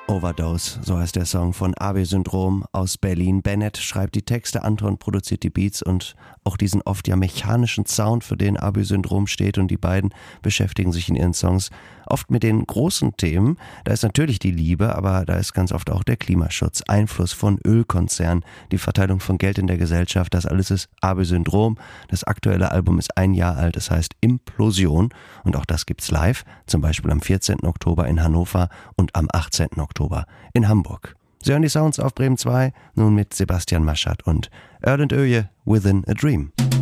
Overdose, so heißt der Song von AB-Syndrom aus Berlin. Bennett schreibt die Texte, Anton produziert die Beats und auch diesen oft ja mechanischen Sound, für den AB-Syndrom steht. Und die beiden beschäftigen sich in ihren Songs oft mit den großen Themen. Da ist natürlich die Liebe, aber da ist ganz oft auch der Klimaschutz, Einfluss von Ölkonzernen, die Verteilung von Geld in der Gesellschaft. Das alles ist AB-Syndrom. Das aktuelle Album ist 1 Jahr alt, das heißt Implosion. Und auch das gibt's live, zum Beispiel am 14. Oktober in Hannover und am 18. Oktober in Hamburg. Sie hören die Sounds auf Bremen 2, nun mit Sebastian Maschat und Erlend Öje, Within a Dream.